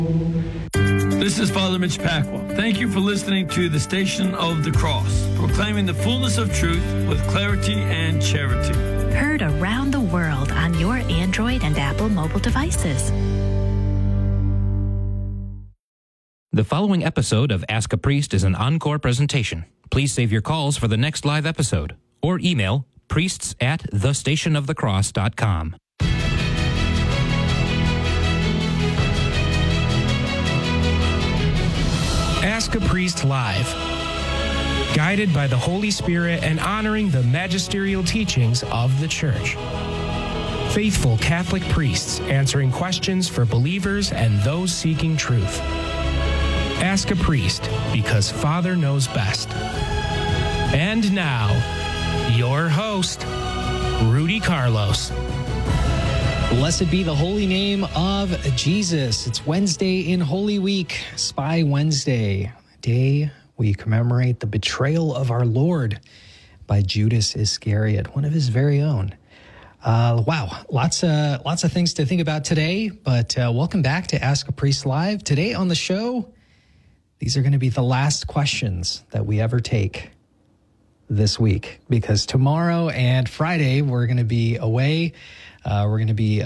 This is Father Mitch Pacwa. Thank you for listening to the Station of the Cross, proclaiming the fullness of truth with clarity and charity. Heard around the world on your Android and Apple mobile devices. The following episode of Ask a Priest is an encore presentation. Please save your calls for the next live episode or email priests@thestationofthecross.com. Ask a Priest Live. Guided by the Holy Spirit and honoring the magisterial teachings of the Church. Faithful Catholic priests answering questions for believers and those seeking truth. Ask a Priest, because Father knows best. And now, your host, Rudy Carlos. Blessed be the holy name of Jesus. It's Wednesday in Holy Week, Spy Wednesday, day we commemorate the betrayal of our Lord by Judas Iscariot, one of his very own. Wow, lots of things to think about today, but welcome back to Ask a Priest Live. Today on the show, these are going to be the last questions that we ever take this week, because tomorrow and Friday we're going to be away. We're going to be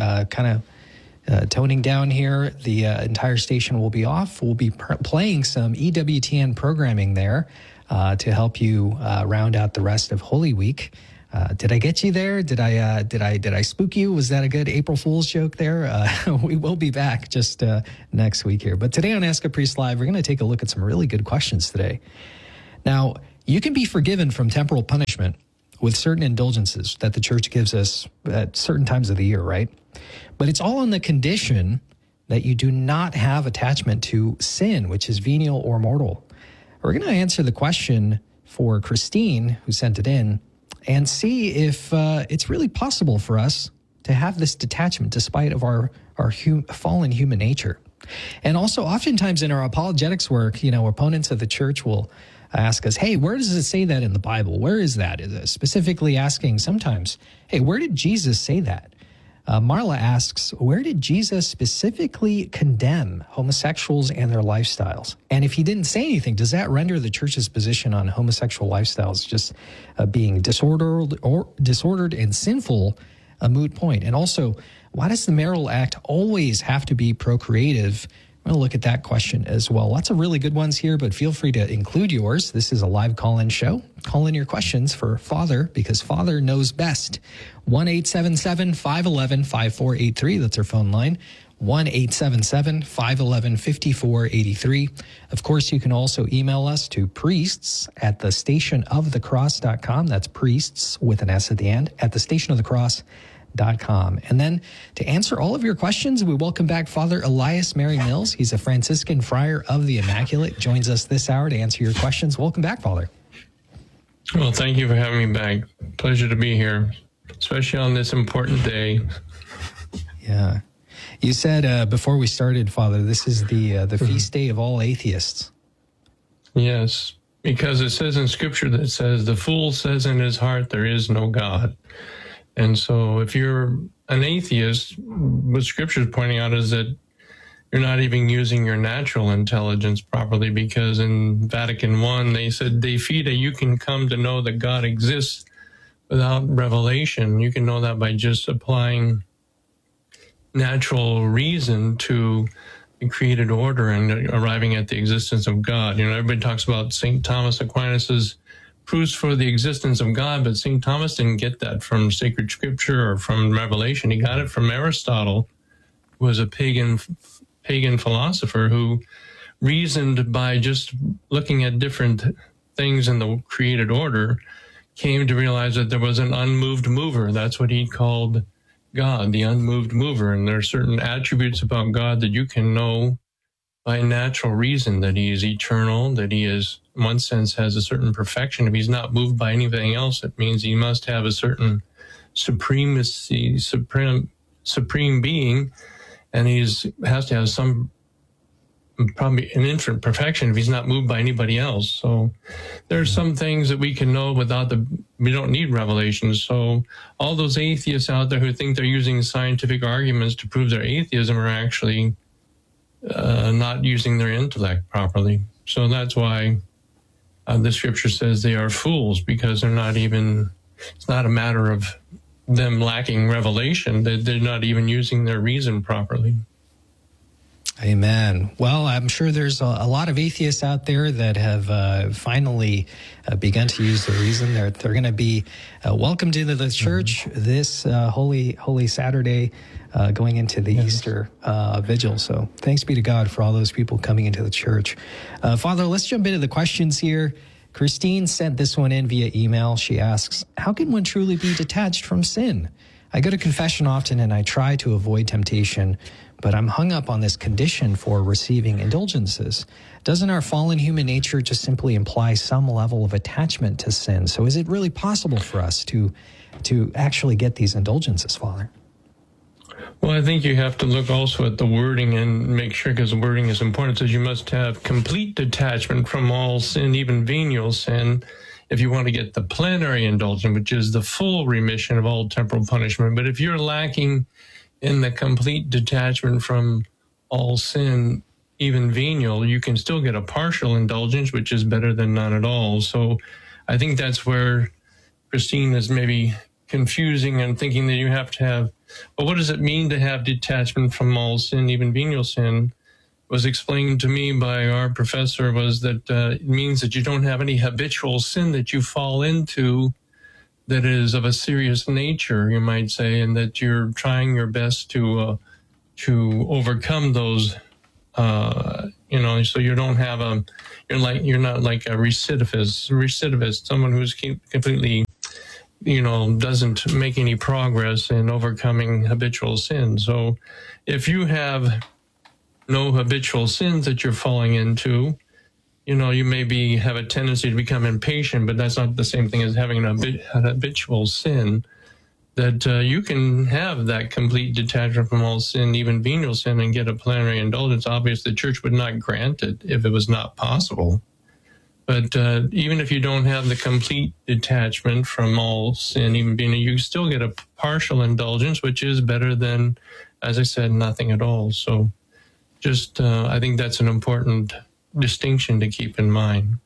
toning down here. The entire station will be off. We'll be playing some EWTN programming there to help you round out the rest of Holy Week. Did I get you there? Did I spook you? Was that a good April Fool's joke there? We will be back just next week here. But today on Ask a Priest Live, we're going to take a look at some really good questions today. Now, you can be forgiven from temporal punishment with certain indulgences that the church gives us at certain times of the year, right? But it's all on the condition that you do not have attachment to sin, which is venial or mortal. We're going to answer the question for Christine, who sent it in, and see if it's really possible for us to have this detachment despite of our fallen human nature. And also, oftentimes in our apologetics work, opponents of the church will ask us, hey, where does it say that in the Bible? Where is that? Specifically asking sometimes, hey, where did Jesus say that? Marla asks, where did Jesus specifically condemn homosexuals and their lifestyles? And if he didn't say anything, does that render the church's position on homosexual lifestyles just being disordered and sinful a moot point? And also, why does the marital act always have to be procreative? I'm going to look at that question as well. Lots of really good ones here, but feel free to include yours. This is a live call-in show. Call in your questions for Father, because Father knows best. 1-877-511-5483. That's our phone line. 1-877-511-5483. Of course, you can also email us to priests@thestationofthecross.com. That's priests with an S at the end, at thestationofthecross.com. And then to answer all of your questions, we welcome back Father Elias Mary Mills. He's a Franciscan friar of the Immaculate. Joins us this hour to answer your questions. Welcome back, Father. Well, thank you for having me back. Pleasure to be here, especially on this important day. Yeah. You said before we started, Father, this is the feast day of all atheists. Yes, because it says in Scripture that says, the fool says in his heart, there is no God. And so if you're an atheist, what Scripture is pointing out is that you're not even using your natural intelligence properly, because in Vatican I, they said, de fide, you can come to know that God exists without revelation. You can know that by just applying natural reason to the created order and arriving at the existence of God. Everybody talks about St. Thomas Aquinas's proofs for the existence of God, but St. Thomas didn't get that from sacred scripture or from revelation. He got it from Aristotle, who was a pagan philosopher who reasoned by just looking at different things in the created order, came to realize that there was an unmoved mover. That's what he called God, the unmoved mover. And there are certain attributes about God that you can know by natural reason, that he is eternal, that he is, in one sense, has a certain perfection. If he's not moved by anything else, it means he must have a certain supremacy, supreme being, and has to have some, probably an infinite perfection if he's not moved by anybody else. So there's some things that we can know we don't need revelations. So all those atheists out there who think they're using scientific arguments to prove their atheism are actually not using their intellect properly. So that's why the scripture says they are fools, because they're not even, it's not a matter of them lacking revelation, they're not even using their reason properly. Amen. Well, I'm sure there's a lot of atheists out there that have finally begun to use their reason. They're going to be welcomed into the church this Holy Saturday, going into the Easter Vigil. So thanks be to God for all those people coming into the church. Father, let's jump into the questions here. Christine sent this one in via email. She asks, how can one truly be detached from sin? I go to confession often and I try to avoid temptation, but I'm hung up on this condition for receiving indulgences. Doesn't our fallen human nature just simply imply some level of attachment to sin? So is it really possible for us to actually get these indulgences, Father? Well, I think you have to look also at the wording and make sure, because the wording is important. It says you must have complete detachment from all sin, even venial sin, if you want to get the plenary indulgence, which is the full remission of all temporal punishment. But if you're lacking in the complete detachment from all sin, even venial, you can still get a partial indulgence, which is better than none at all. So I think that's where Christine is maybe confusing and thinking that you have to have, but what does it mean to have detachment from all sin, even venial sin? Was explained to me by our professor was that it means that you don't have any habitual sin that you fall into that is of a serious nature, you might say, and that you're trying your best to overcome those. So you don't have you're not like a recidivist, someone who's completely, doesn't make any progress in overcoming habitual sin. So if you have no habitual sins that you're falling into, you maybe have a tendency to become impatient, but that's not the same thing as having an habitual sin, that you can have that complete detachment from all sin, even venial sin, and get a plenary indulgence. Obviously, the church would not grant it if it was not possible. But even if you don't have the complete detachment from all sin, even venial, you still get a partial indulgence, which is better than, as I said, nothing at all. So just, I think that's an important distinction to keep in mind.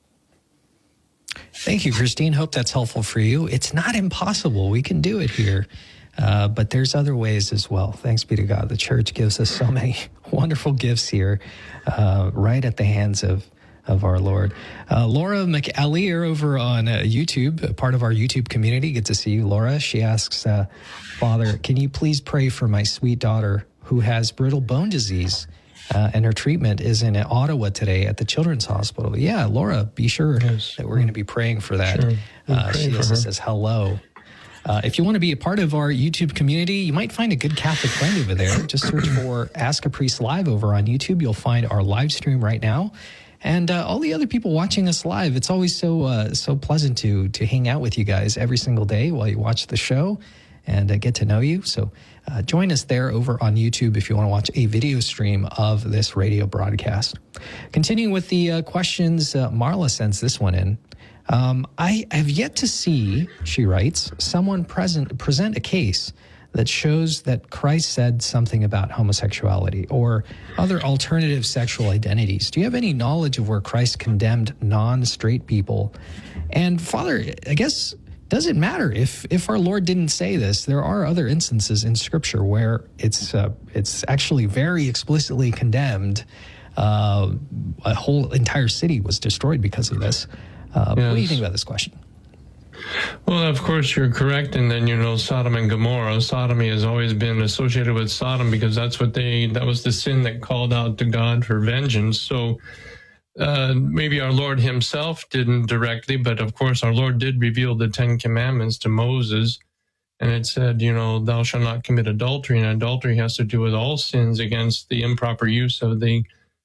Thank you, Christine. Hope that's helpful for you. It's not impossible. We can do it here, but there's other ways as well. Thanks be to God. The church gives us so many wonderful gifts here, right at the hands of our Lord. Laura McAleer over on YouTube, part of our YouTube community. Good to see you, Laura. She asks, Father, can you please pray for my sweet daughter who has brittle bone disease? And her treatment is in Ottawa today at the Children's Hospital. Yeah, Laura, be sure that we're going to be praying for that. Sure. She also says hello. If you want to be a part of our YouTube community, you might find a good Catholic friend over there. Just search for Ask a Priest Live over on YouTube. You'll find our live stream right now. And all the other people watching us live. It's always so pleasant to hang out with you guys every single day while you watch the show and get to know you. So join us there over on YouTube if you want to watch a video stream of this radio broadcast. Continuing with the questions, Marla sends this one in. I have yet to see, she writes, someone present a case that shows that Christ said something about homosexuality or other alternative sexual identities. Do you have any knowledge of where Christ condemned non-straight people? And Father, I guess, does it matter if our Lord didn't say this? There are other instances in Scripture where it's actually very explicitly condemned. A whole entire city was destroyed because of this. Yes. What do you think about this question? Well, of course, you're correct. And then, Sodom and Gomorrah. Sodomy has always been associated with Sodom because that was the sin that called out to God for vengeance. So maybe our Lord himself didn't directly, but of course our Lord did reveal the 10 Commandments to Moses. And it said, thou shalt not commit adultery. And adultery has to do with all sins against the improper use of the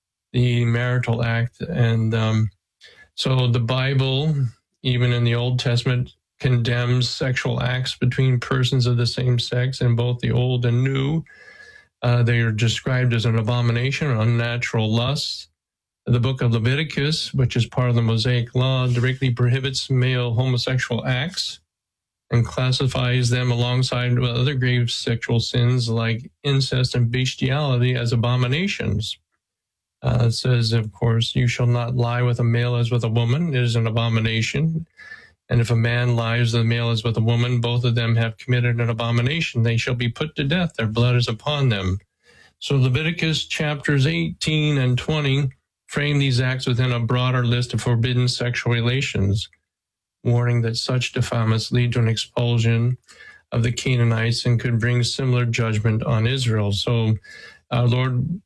marital act. And so the Bible, even in the Old Testament, condemns sexual acts between persons of the same sex in both the Old and New. They are described as an abomination or unnatural lust. The book of Leviticus, which is part of the Mosaic Law, directly prohibits male homosexual acts and classifies them alongside with other grave sexual sins like incest and bestiality as abominations. It says, of course, you shall not lie with a male as with a woman. It is an abomination. And if a man lies with a male as with a woman, both of them have committed an abomination. They shall be put to death. Their blood is upon them. So Leviticus chapters 18 and 20 frame these acts within a broader list of forbidden sexual relations, warning that such defilements lead to an expulsion of the Canaanites and could bring similar judgment on Israel. So our Lord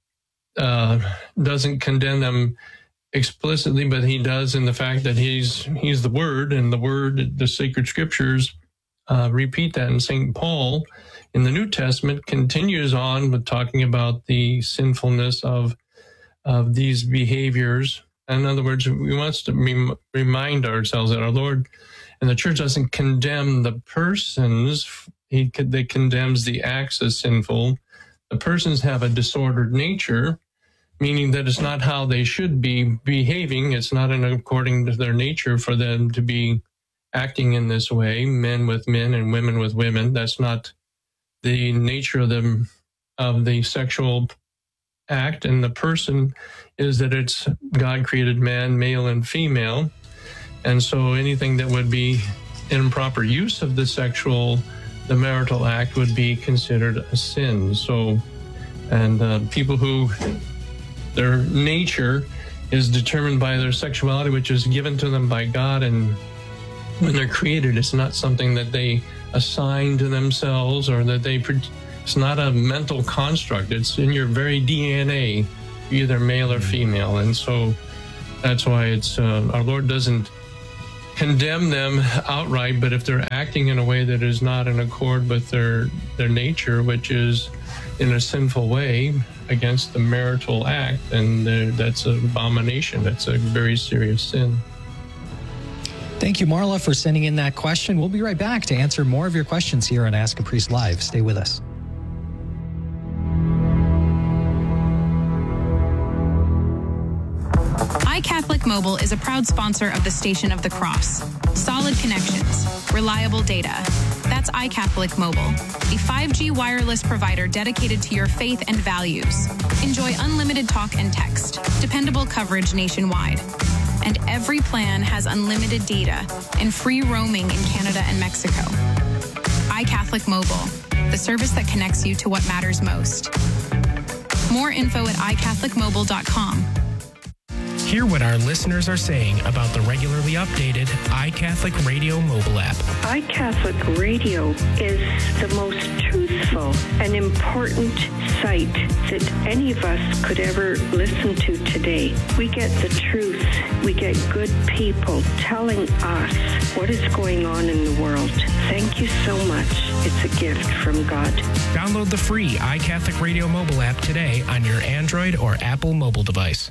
doesn't condemn them explicitly, but he does in the fact that he's the Word, and the Word, the sacred scriptures repeat that. And St. Paul in the New Testament continues on with talking about the sinfulness of these behaviors. In other words, we want to remind ourselves that our Lord and the church doesn't condemn the persons. They condemns the acts as sinful. The persons have a disordered nature, meaning that it's not how they should be behaving. It's not according to their nature for them to be acting in this way, men with men and women with women. That's not the nature of the sexual act. And the person is that it's God created man, male and female. And so anything that would be improper use of the marital act would be considered a sin. So, and people who their nature is determined by their sexuality, which is given to them by God, and when they're created, it's not something that they assign to themselves or that it's not a mental construct. It's in your very DNA, either male or female. And so that's why it's our Lord doesn't condemn them outright, but if they're acting in a way that is not in accord with their nature, which is in a sinful way against the marital act, then that's an abomination. That's a very serious sin. Thank you, Marla, for sending in that question. We'll be right back to answer more of your questions here on Ask a Priest Live. Stay with us. iCatholic Mobile is a proud sponsor of the Station of the Cross. Solid connections, reliable data. That's iCatholic Mobile, a 5G wireless provider dedicated to your faith and values. Enjoy unlimited talk and text, dependable coverage nationwide. And every plan has unlimited data and free roaming in Canada and Mexico. iCatholic Mobile, the service that connects you to what matters most. More info at iCatholicMobile.com. Hear what our listeners are saying about the regularly updated iCatholic Radio mobile app. iCatholic Radio is the most truthful and important site that any of us could ever listen to today. We get the truth. We get good people telling us what is going on in the world. Thank you so much. It's a gift from God. Download the free iCatholic Radio mobile app today on your Android or Apple mobile device.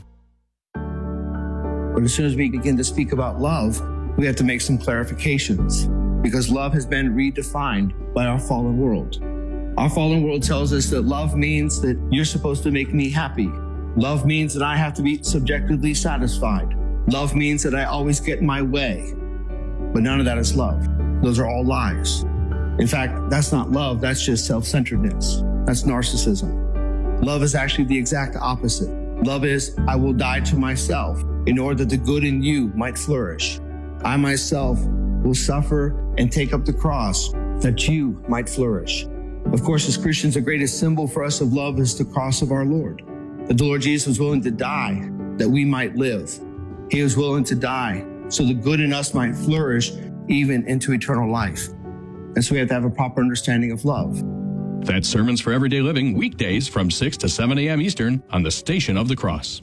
But as soon as we begin to speak about love, we have to make some clarifications because love has been redefined by our fallen world. Our fallen world tells us that love means that you're supposed to make me happy. Love means that I have to be subjectively satisfied. Love means that I always get my way. But none of that is love. Those are all lies. In fact, that's not love. That's just self-centeredness. That's narcissism. Love is actually the exact opposite. Love is, I will die to myself in order that the good in you might flourish. I myself will suffer and take up the cross that you might flourish. Of course, as Christians, the greatest symbol for us of love is the cross of our Lord. That the Lord Jesus was willing to die that we might live. He was willing to die so the good in us might flourish even into eternal life. And so we have to have a proper understanding of love. That's Sermons for Everyday Living, weekdays from 6 to 7 a.m. Eastern on the Station of the Cross.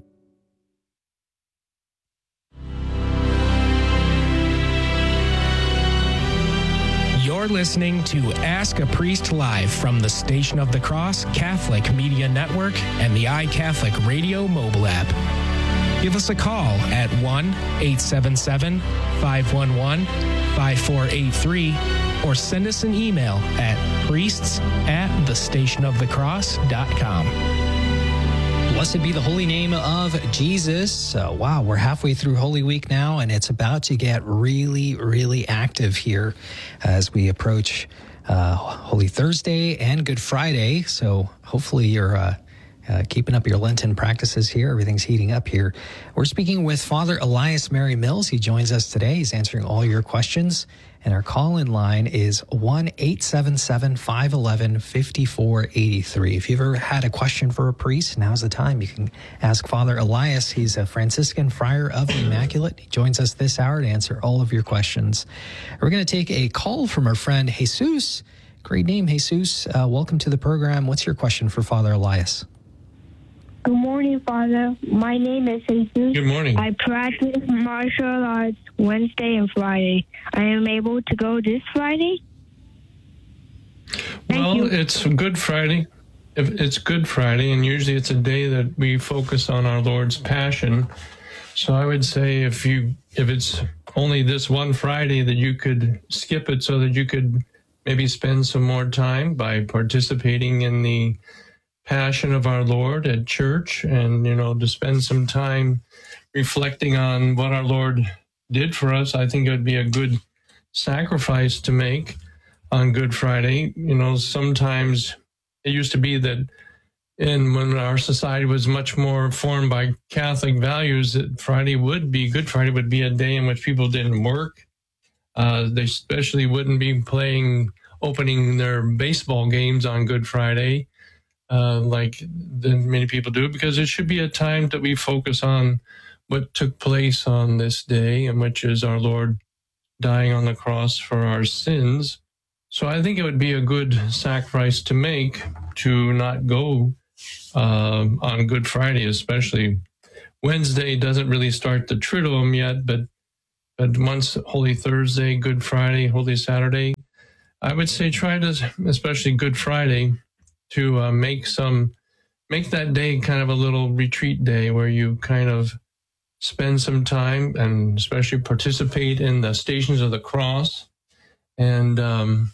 You're listening to Ask a Priest Live from the Station of the Cross Catholic Media Network and the iCatholic Radio mobile app. Give us a call at 1-877-511-5483 or send us an email at priests@thestationofthecross.com. Blessed be the holy name of Jesus. Wow, we're halfway through Holy Week now, and it's about to get really, really active here as we approach Holy Thursday and Good Friday. So hopefully you're keeping up your Lenten practices here. Everything's heating up here. We're speaking with Father Elias Mary Mills. He joins us today. He's answering all your questions. And our call-in line is 1-877-511-5483. If you've ever had a question for a priest, now's the time. You can ask Father Elias. He's a Franciscan Friar of the Immaculate. He joins us this hour to answer all of your questions. We're going to take a call from our friend Jesus. Great name, Jesus. Welcome to the program. What's your question for Father Elias? Good morning, Father. My name is Jesus. Good morning. I practice martial arts Wednesday and Friday. I am able to go this Friday? Well, it's Good Friday. It's Good Friday, and usually it's a day that we focus on our Lord's Passion. So I would say if it's only this one Friday, that you could skip it so that you could maybe spend some more time by participating in the Passion of our Lord at church, and, to spend some time reflecting on what our Lord did for us. I think it would be a good sacrifice to make on Good Friday. Sometimes it used to be that when our society was much more formed by Catholic values, that Good Friday would be a day in which people didn't work. They especially wouldn't be opening their baseball games on Good Friday. Like many people do, because it should be a time that we focus on what took place on this day, and which is our Lord dying on the cross for our sins. So I think it would be a good sacrifice to make to not go on Good Friday, especially. Wednesday doesn't really start the Triduum yet, but once Holy Thursday, Good Friday, Holy Saturday, I would say try to, especially Good Friday, to make that day kind of a little retreat day where you kind of spend some time and especially participate in the Stations of the Cross and the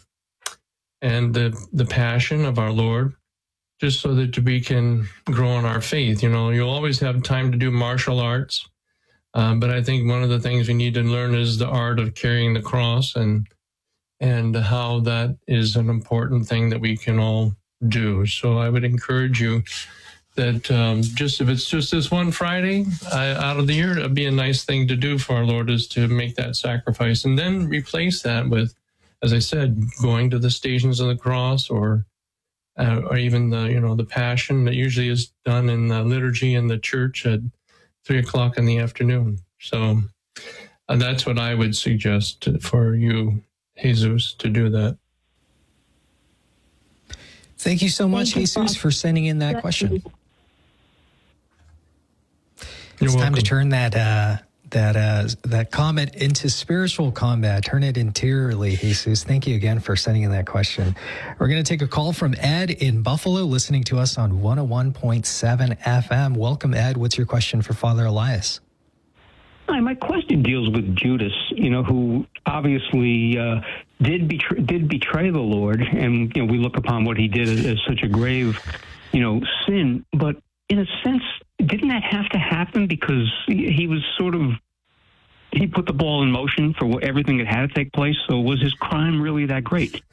Passion of our Lord, just so that we can grow in our faith. You'll always have time to do martial arts, but I think one of the things we need to learn is the art of carrying the cross, and how that is an important thing that we can all do. So I would encourage you that if it's just this one Friday out of the year, it'd be a nice thing to do for our Lord, is to make that sacrifice, and then replace that with, as I said, going to the Stations of the Cross, or even the Passion that usually is done in the liturgy in the church at 3:00 in the afternoon. So that's what I would suggest for you, Jesus, to do that. Thank you so much, Jesus, for sending in that question. It's time to turn that comment into spiritual combat. Turn it interiorly, Jesus. Thank you again for sending in that question. We're going to take a call from Ed in Buffalo, listening to us on 101.7 FM. Welcome, Ed. What's your question for Father Elias? Hi, my question deals with Judas, who obviously did betray the Lord, and we look upon what he did as such a grave, sin. But in a sense, didn't that have to happen because he was he put the ball in motion for everything that had to take place? So was his crime really that great?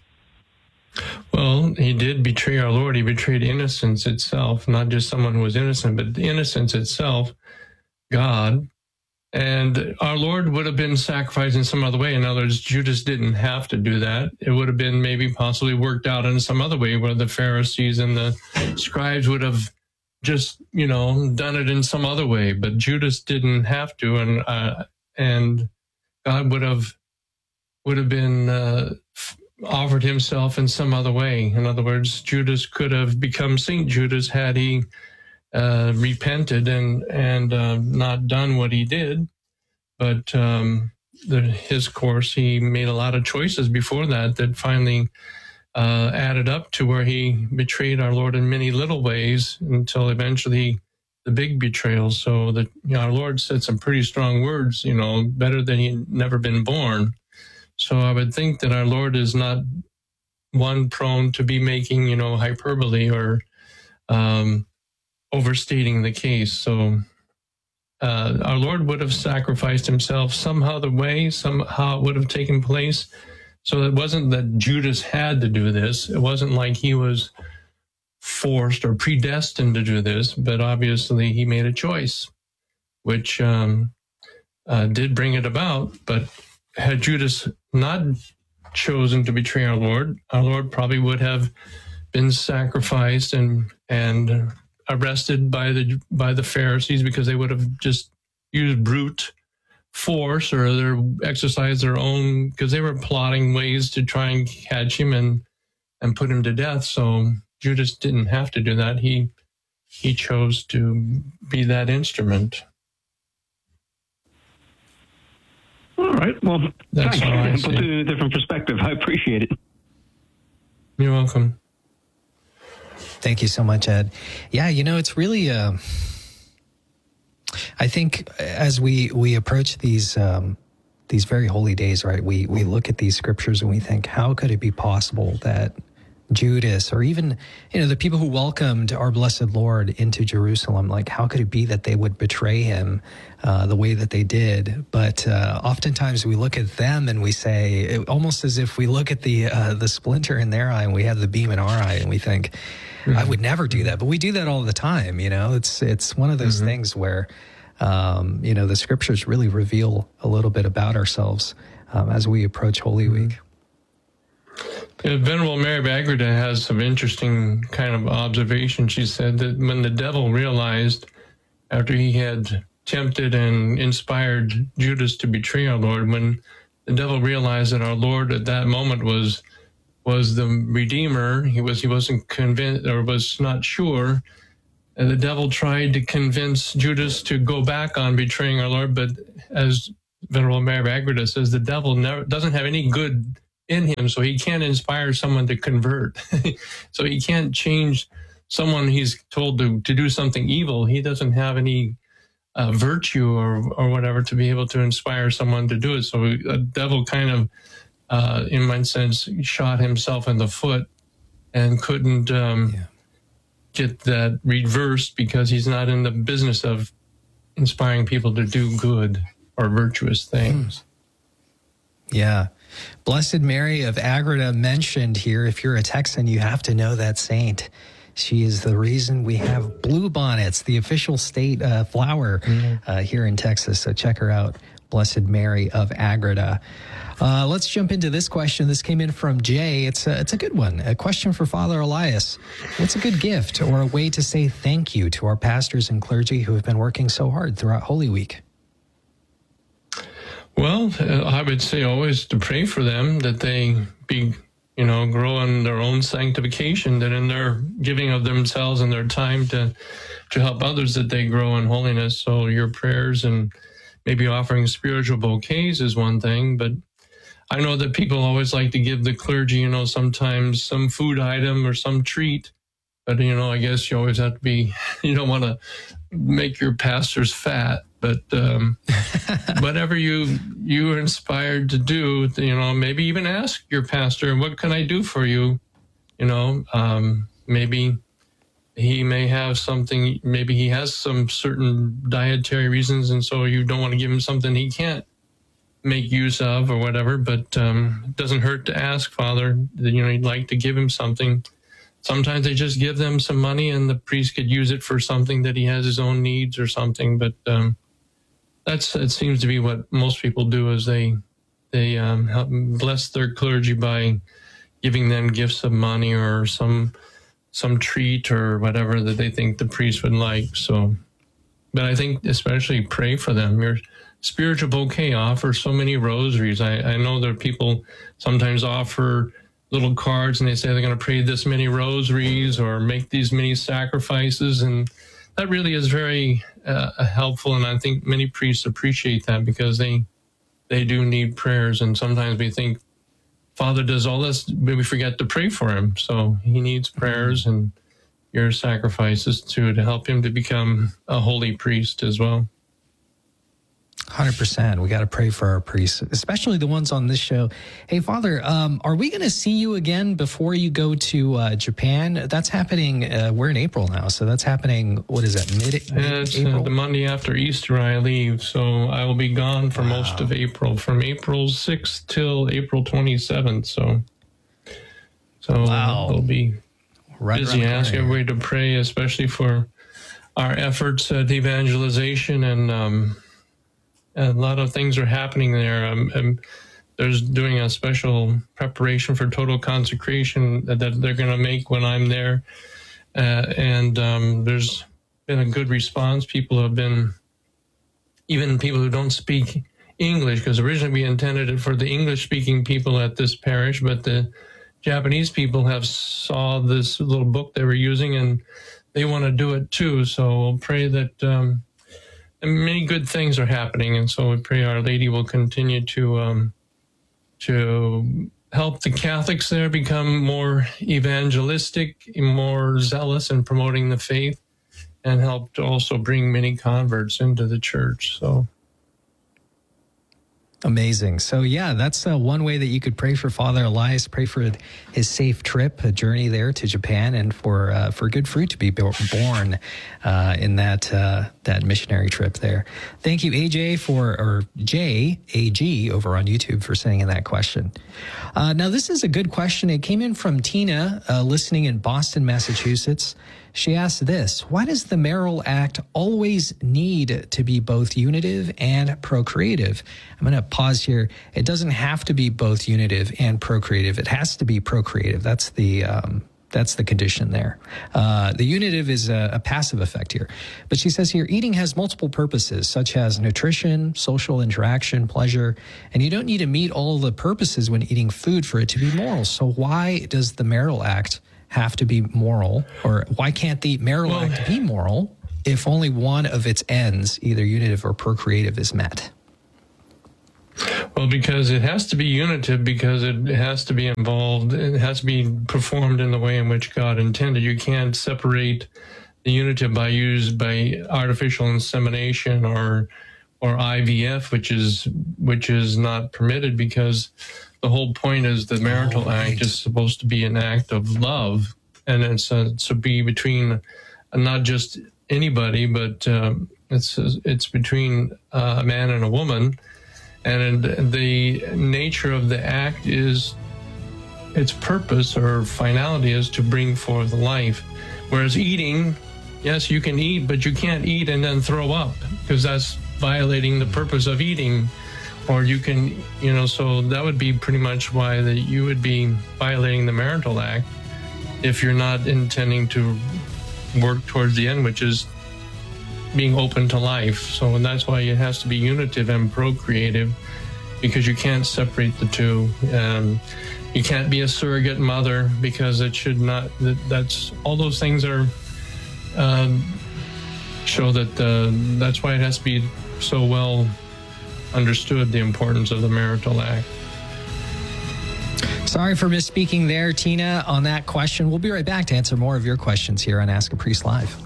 Well, he did betray our Lord. He betrayed innocence itself, not just someone who was innocent, but the innocence itself, God. And our Lord would have been sacrificed in some other way. In other words, Judas didn't have to do that. It would have been maybe possibly worked out in some other way, where the Pharisees and the scribes would have just, done it in some other way. But Judas didn't have to, and God would have been offered himself in some other way. In other words, Judas could have become Saint Judas had he repented and not done what he did. But his course, he made a lot of choices before that finally added up to where he betrayed our Lord in many little ways, until eventually the big betrayal. So that our Lord said some pretty strong words, better than he'd never been born. So I would think that our Lord is not one prone to be making, hyperbole or overstating the case. So our Lord would have sacrificed himself somehow it would have taken place. So it wasn't that Judas had to do this. It wasn't like he was forced or predestined to do this, but obviously he made a choice, which did bring it about. But had Judas not chosen to betray our Lord probably would have been sacrificed and arrested by the Pharisees, because they would have just used brute force or exercised their own, because they were plotting ways to try and catch him and put him to death. So Judas didn't have to do that. He chose to be that instrument. All right. Well, that's thanks. how I Put it in a different perspective. I appreciate it. You're welcome. Thank you so much, Ed. Yeah, it's really, I think as we approach these very holy days, right, we look at these scriptures and we think, how could it be possible that Judas, or even, the people who welcomed our blessed Lord into Jerusalem, like, how could it be that they would betray him the way that they did? But oftentimes we look at them and we say, almost as if we look at the splinter in their eye and we have the beam in our eye, and we think, I would never do that. But we do that all the time. It's one of those things where, the scriptures really reveal a little bit about ourselves as we approach Holy Week. Venerable Mary of Agreda has some interesting kind of observation. She said that when the devil realized, after he had tempted and inspired Judas to betray our Lord, when the devil realized that our Lord at that moment was the Redeemer, he wasn't convinced, or was not sure, and the devil tried to convince Judas to go back on betraying our Lord. But as Venerable Mary of Agreda says, the devil doesn't have any good in him, so he can't inspire someone to convert. So he can't change someone he's told to do something evil. He doesn't have any virtue or whatever to be able to inspire someone to do it. So the devil kind of, in one sense, shot himself in the foot and couldn't get that reversed, because he's not in the business of inspiring people to do good or virtuous things. Yeah. Blessed Mary of Agreda mentioned here. If you're a Texan, you have to know that saint. She is the reason we have bluebonnets, the official state flower here in Texas. So check her out, Blessed Mary of Agreda. Let's jump into this question. This came in from Jay. It's a good one. A question for Father Elias. What's a good gift or a way to say thank you to our pastors and clergy who have been working so hard throughout Holy Week? Well, I would say always to pray for them, that they be, grow in their own sanctification, that in their giving of themselves and their time to help others, that they grow in holiness. So your prayers and maybe offering spiritual bouquets is one thing, but I know that people always like to give the clergy, sometimes some food item or some treat. But, I guess you always have to be, you don't want to make your pastors fat. But whatever you are inspired to do, maybe even ask your pastor, what can I do for you? Maybe he may have something, maybe he has some certain dietary reasons, and so you don't want to give him something he can't make use of or whatever. But it doesn't hurt to ask, Father, that, you'd like to give him something. Sometimes they just give them some money and the priest could use it for something that he has his own needs or something. But it seems to be what most people do, is they help bless their clergy by giving them gifts of money or some treat or whatever that they think the priest would like. So, but I think especially pray for them. Your spiritual bouquet, offer so many rosaries. I know there are people sometimes offer little cards and they say they're going to pray this many rosaries or make these many sacrifices, and that really is very helpful. And I think many priests appreciate that, because they do need prayers. And sometimes we think, Father does all this, but we forget to pray for him. So he needs prayers and your sacrifices to help him to become a holy priest as well. 100%. We got to pray for our priests, especially the ones on this show. Hey, Father, are we going to see you again before you go to Japan? That's happening. We're in April now, so that's happening. What is that? Mid-April? It's the Monday after Easter I leave, so I will be gone for most of April, from April 6th till April 27th. So wow. it'll be busy. I ask everybody to pray, especially for our efforts at evangelization, and a lot of things are happening there. There's doing a special preparation for total consecration that they're going to make when I'm there, and there's been a good response. People have been, even people who don't speak English, because originally we intended it for the English-speaking people at this parish, but the Japanese people have saw this little book they were using, and they want to do it too. So we'll pray that many good things are happening, and so we pray Our Lady will continue to help the Catholics there become more evangelistic, more zealous in promoting the faith, and help to also bring many converts into the church. So. Amazing. So, yeah, that's one way that you could pray for Father Elias, pray for his safe trip, a journey there to Japan, and for good fruit to be born in that missionary trip there. Thank you, AG over on YouTube for sending in that question. Now, this is a good question. It came in from Tina, listening in Boston, Massachusetts. She asked this: why does the marital act always need to be both unitive and procreative? I'm going to pause here. It doesn't have to be both unitive and procreative. It has to be procreative. That's the condition there. The unitive is a passive effect here. But she says here, eating has multiple purposes, such as nutrition, social interaction, pleasure, and you don't need to meet all the purposes when eating food for it to be moral. So why does the marital act have to be moral, or why can't the marital act be moral if only one of its ends, either unitive or procreative, is met? Well, because it has to be unitive, because it has to be involved, it has to be performed in the way in which God intended. You can't separate the unitive by artificial insemination or IVF, which is not permitted, because the whole point is the marital act is supposed to be an act of love, and it's to be between not just anybody, but it's between a man and a woman, and the nature of the act is, its purpose or finality is to bring forth life. Whereas eating, yes, you can eat, but you can't eat and then throw up, because that's violating the purpose of eating. Or you can, so that would be pretty much why you would be violating the marital act if you're not intending to work towards the end, which is being open to life. So, and that's why it has to be unitive and procreative, because you can't separate the two. You can't be a surrogate mother, because it should not, that's, all those things are, show that that's why it has to be so well understood, the importance of the marital act. Sorry for misspeaking there, Tina, on that question. We'll be right back to answer more of your questions here on Ask a Priest Live.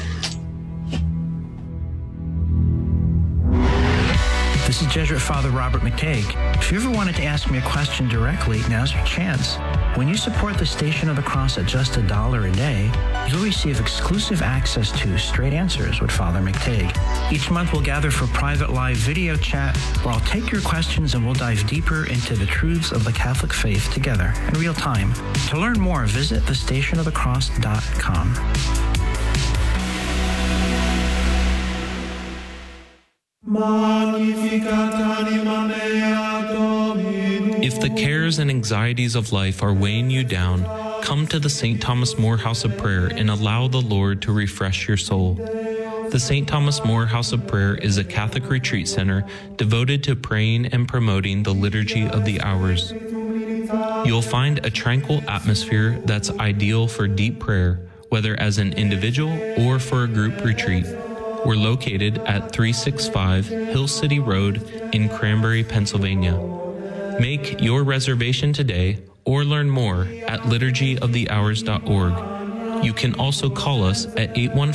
This is Jesuit Father Robert McTague. If you ever wanted to ask me a question directly, now's your chance. When you support the Station of the Cross at just $1 a day, you'll receive exclusive access to Straight Answers with Father McTague. Each month we'll gather for private live video chat where I'll take your questions and we'll dive deeper into the truths of the Catholic faith together in real time. To learn more, visit thestationofthecross.com. If the cares and anxieties of life are weighing you down, come to the St. Thomas More House of Prayer and allow the Lord to refresh your soul. The St. Thomas More House of Prayer is a Catholic retreat center devoted to praying and promoting the Liturgy of the Hours. You'll find a tranquil atmosphere that's ideal for deep prayer, whether as an individual or for a group retreat. We're located at 365 Hill City Road in Cranberry, Pennsylvania. Make your reservation today or learn more at liturgyofthehours.org. You can also call us at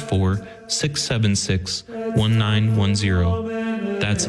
814-676-1910. That's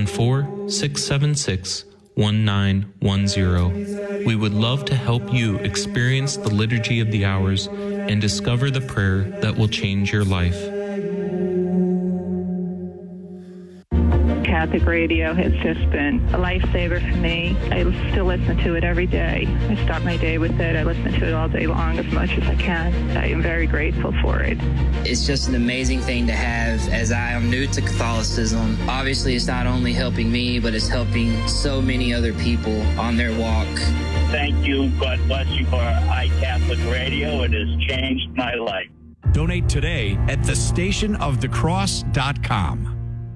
814-676-1910. We would love to help you experience the Liturgy of the Hours and discover the prayer that will change your life. Catholic radio has just been a lifesaver for me. I still listen to it every day. I start my day with it. I listen to it all day long as much as I can. I am very grateful for it. It's just an amazing thing to have, as I am new to Catholicism. Obviously, it's not only helping me, but it's helping so many other people on their walk. Thank you. God bless you for iCatholic Radio. It has changed my life. Donate today at thestationofthecross.com.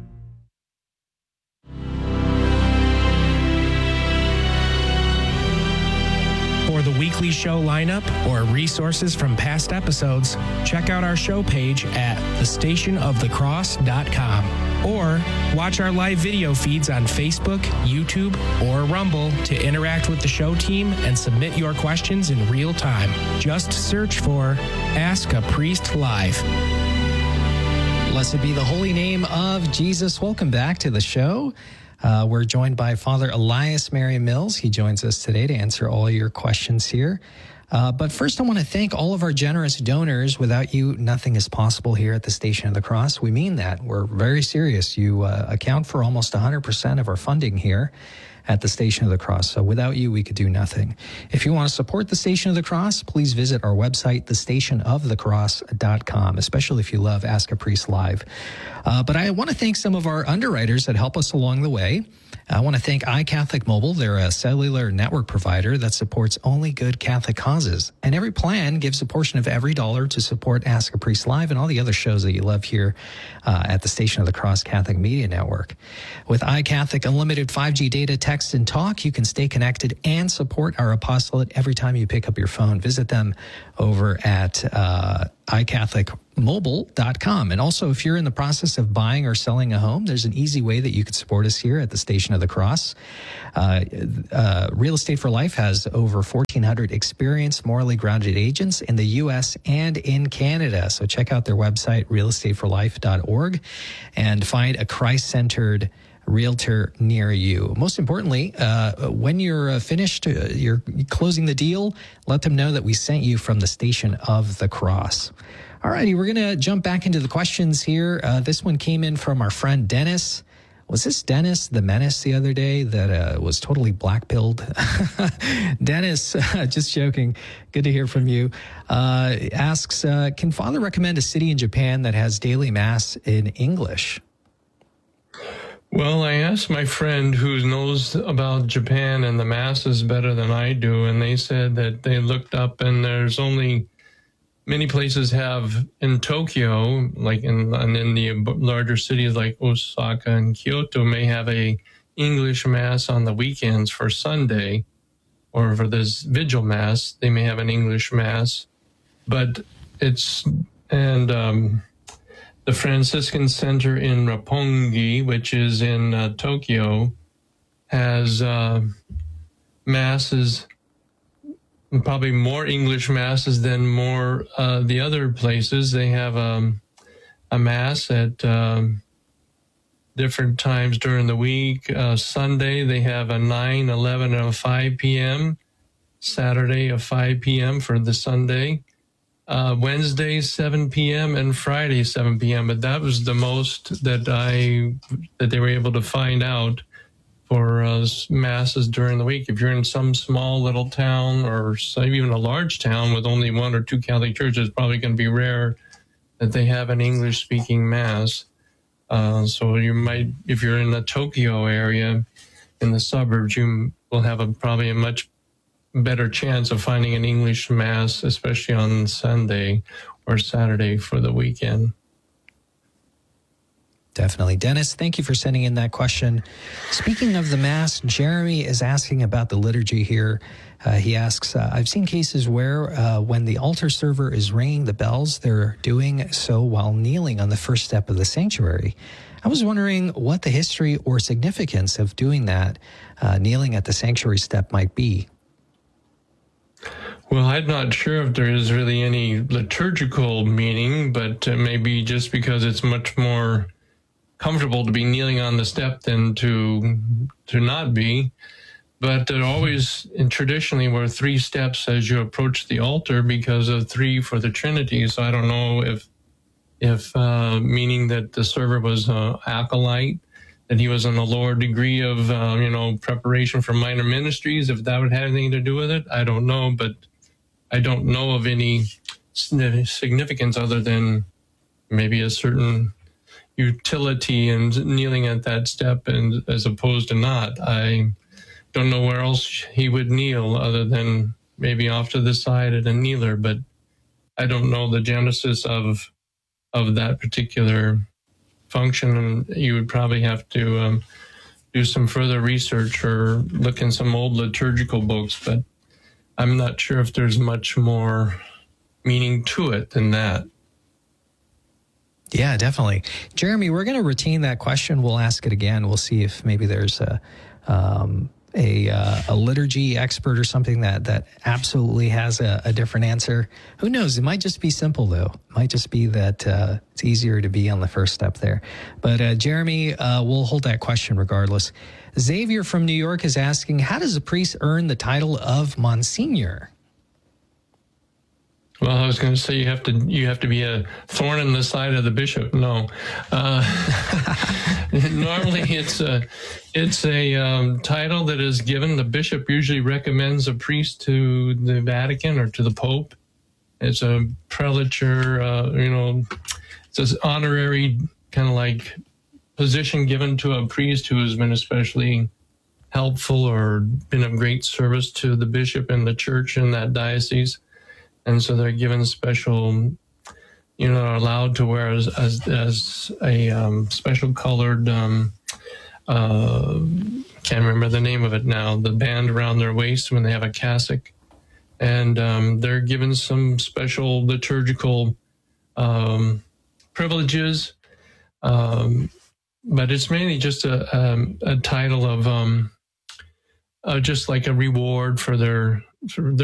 For the weekly show lineup or resources from past episodes, check out our show page at thestationofthecross.com or watch our live video feeds on Facebook, YouTube, or Rumble to interact with the show team and submit your questions in real time. Just search for Ask a Priest Live. Blessed be the holy name of Jesus. Welcome back to the show. We're joined by Father Elias Marion Mills. He joins us today to answer all your questions here. But first, I want to thank all of our generous donors. Without you, nothing is possible here at the Station of the Cross. We mean that. We're very serious. You account for almost 100% of our funding here at the Station of the Cross. So without you, we could do nothing. If you want to support the Station of the Cross, please visit our website, thestationofthecross.com, especially if you love Ask a Priest Live. But I want to thank some of our underwriters that help us along the way. I want to thank iCatholic Mobile. They're a cellular network provider that supports only good Catholic causes. And every plan gives a portion of every dollar to support Ask a Priest Live and all the other shows that you love here at the Station of the Cross Catholic Media Network. With iCatholic Unlimited 5G data, text, and talk, you can stay connected and support our apostolate every time you pick up your phone. Visit them over at iCatholicMobile.com. And also, if you're in the process of buying or selling a home, there's an easy way that you could support us here at the Station of the Cross. Real Estate for Life has over 1,400 experienced, morally grounded agents in the U.S. and in Canada. So check out their website, realestateforlife.org, and find a Christ-centered realtor near you. Most importantly, when you're finished, you're closing the deal, let them know that we sent you from the Station of the Cross. All righty, we're going to jump back into the questions here. This one came in from our friend Dennis. Was this Dennis the Menace the other day that was totally black-pilled? Dennis, just joking. Good to hear from you. Asks, can Father recommend a city in Japan that has daily Mass in English? Well, I asked my friend who knows about Japan and the Masses better than I do, and they said that they looked up and there's only many places have in Tokyo, like in the larger cities like Osaka and Kyoto, may have a English Mass on the weekends for Sunday, or for this Vigil Mass, they may have an English Mass. But the Franciscan Center in Roppongi, which is in Tokyo, has Masses, probably more English Masses than more the other places. They have a Mass at different times during the week. Sunday, they have a 9, 11, and a 5 p.m. Saturday, a 5 p.m. for the Sunday. Wednesday, 7 p.m. and Friday, 7 p.m. But that was the most that they were able to find out for Masses during the week. If you're in some small little town or even a large town with only 1 or 2 Catholic churches, it's probably going to be rare that they have an English-speaking Mass. So you might, if you're in the Tokyo area, in the suburbs, you will have probably a much better chance of finding an English Mass, especially on Sunday or Saturday for the weekend. Definitely. Dennis, thank you for sending in that question. Speaking of the Mass, Jeremy is asking about the liturgy here. He asks, I've seen cases where when the altar server is ringing the bells, they're doing so while kneeling on the first step of the sanctuary. I was wondering what the history or significance of doing that, kneeling at the sanctuary step, might be. Well, I'm not sure if there is really any liturgical meaning, but maybe just because it's much more comfortable to be kneeling on the step than to not be. But there always, and traditionally, were 3 steps as you approach the altar because of 3 for the Trinity. So I don't know if meaning that the server was an acolyte that he was in a lower degree of, preparation for minor ministries. If that would have anything to do with it, I don't know, but I don't know of any significance other than maybe a certain utility in kneeling at that step, and as opposed to not. I don't know where else he would kneel other than maybe off to the side at a kneeler, but I don't know the genesis of that particular function, and you would probably have to do some further research or look in some old liturgical books, but I'm not sure if there's much more meaning to it than that. Yeah, definitely. Jeremy, we're going to retain that question. We'll ask it again. We'll see if maybe there's a liturgy expert or something that absolutely has a different answer. Who knows? It might just be simple, though. It might just be that it's easier to be on the first step there. But Jeremy, we'll hold that question regardless. Xavier from New York is asking, how does a priest earn the title of Monsignor? Well, I was going to say you have to be a thorn in the side of the bishop. No, normally it's a title that is given. The bishop usually recommends a priest to the Vatican or to the Pope. It's a prelature. It's an honorary kind of like position given to a priest who has been especially helpful or been of great service to the bishop and the church in that diocese. And so they're given special, allowed to wear as a special colored, can't remember the name of it now, the band around their waist when they have a cassock. And they're given some special liturgical privileges. But it's mainly just a title of just like a reward for their